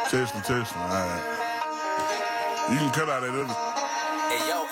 Tesla. All right. You can cut out that other. Hey, yo,